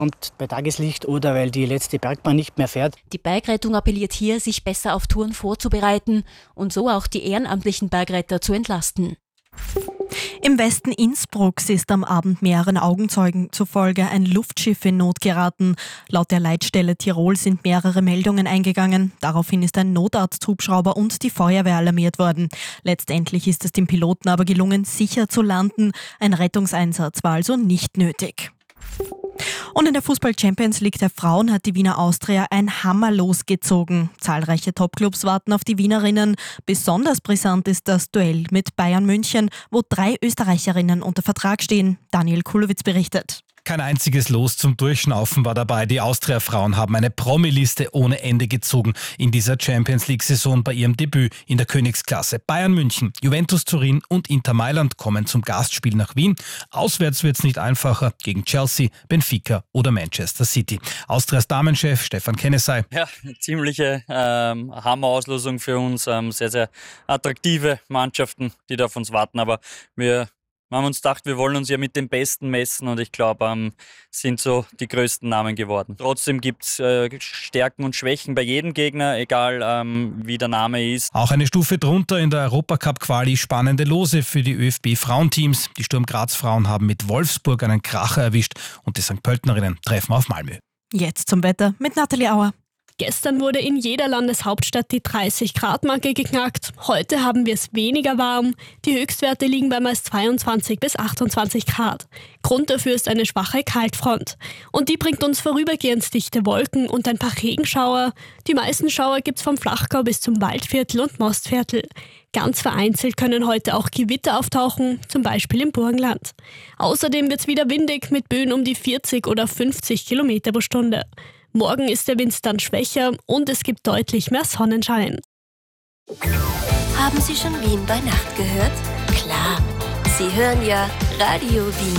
und bei Tageslicht oder weil die letzte Bergbahn nicht mehr fährt. Die Bergrettung appelliert hier, sich besser auf Touren vorzubereiten und so auch die ehrenamtlichen Bergretter zu entlasten. Im Westen Innsbrucks ist am Abend mehreren Augenzeugen zufolge ein Luftschiff in Not geraten. Laut der Leitstelle Tirol sind mehrere Meldungen eingegangen. Daraufhin ist ein Notarzthubschrauber und die Feuerwehr alarmiert worden. Letztendlich ist es dem Piloten aber gelungen, sicher zu landen. Ein Rettungseinsatz war also nicht nötig. Und in der Fußball-Champions League der Frauen hat die Wiener Austria ein Hammer losgezogen. Zahlreiche Topclubs warten auf die Wienerinnen. Besonders brisant ist das Duell mit Bayern München, wo 3 Österreicherinnen unter Vertrag stehen. Daniel Kulowitz berichtet. Kein einziges Los zum Durchschnaufen war dabei. Die Austria-Frauen haben eine Promi-Liste ohne Ende gezogen in dieser Champions-League-Saison bei ihrem Debüt in der Königsklasse. Bayern München, Juventus Turin und Inter Mailand kommen zum Gastspiel nach Wien. Auswärts wird es nicht einfacher gegen Chelsea, Benfica oder Manchester City. Austrias Damenchef Stefan Kennesey. Ja, ziemliche Hammer-Auslosung für uns. Sehr, sehr attraktive Mannschaften, die da auf uns warten. Aber wir haben uns gedacht, wir wollen uns ja mit den Besten messen und ich glaube, sind so die größten Namen geworden. Trotzdem gibt es Stärken und Schwächen bei jedem Gegner, egal wie der Name ist. Auch eine Stufe drunter in der Europacup-Quali spannende Lose für die ÖFB-Frauenteams. Die Sturm Graz-Frauen haben mit Wolfsburg einen Kracher erwischt und die St. Pöltenerinnen treffen auf Malmö. Jetzt zum Wetter mit Nathalie Auer. Gestern wurde in jeder Landeshauptstadt die 30-Grad-Marke geknackt. Heute haben wir es weniger warm. Die Höchstwerte liegen bei meist 22 bis 28 Grad. Grund dafür ist eine schwache Kaltfront. Und die bringt uns vorübergehend dichte Wolken und ein paar Regenschauer. Die meisten Schauer gibt's vom Flachgau bis zum Waldviertel und Mostviertel. Ganz vereinzelt können heute auch Gewitter auftauchen, zum Beispiel im Burgenland. Außerdem wird's wieder windig mit Böen um die 40 oder 50 Kilometer pro Stunde. Morgen ist der Wind dann schwächer und es gibt deutlich mehr Sonnenschein. Haben Sie schon Wien bei Nacht gehört? Klar, Sie hören ja Radio Wien.